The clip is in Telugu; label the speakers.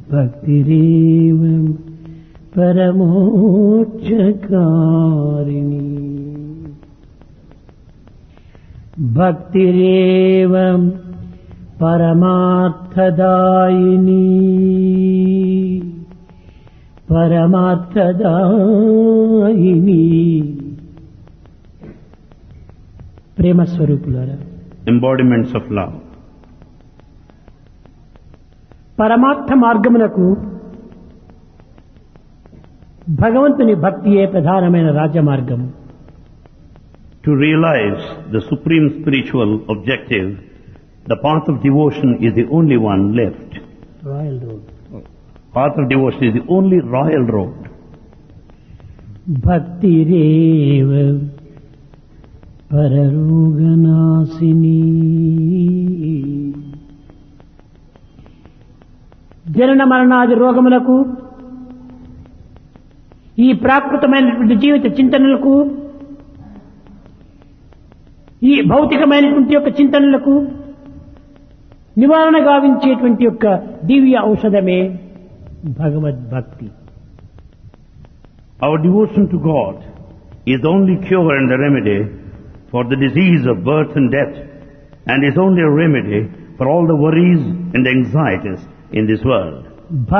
Speaker 1: భక్తిరేవ పరమోక్షకారిణి భక్తిరేవ పరమార్థదాయిని పరమార్థదాయిని ప్రేమ స్వరూపులారా,
Speaker 2: embodiments of love.
Speaker 1: పరమార్థ మార్గమునకు భగవంతుని భక్తియే ప్రధానమైన రాజమార్గము.
Speaker 2: To realize the supreme spiritual objective, the path of devotion is the only one left.
Speaker 1: Royal road.
Speaker 2: Path of devotion is the only royal road.
Speaker 1: భక్తిరేవ పరరోగనాశిని జనన మరణాది రోగములకు, ఈ ప్రాకృతమైనటువంటి జీవిత చింతనలకు, ఈ భౌతికమైనటువంటి యొక్క చింతనలకు నివారణ గావించేటువంటి యొక్క దివ్య ఔషధమే భగవద్భక్తి.
Speaker 2: Our devotion to God is the only cure and the remedy for the disease of birth and death, and is only a remedy for all the worries and anxieties in this world.